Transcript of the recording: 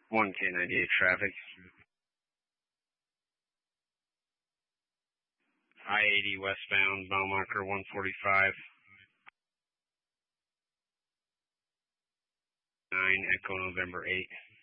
1K98 traffic. I-80 westbound, mile marker 145. 9 Echo November 8.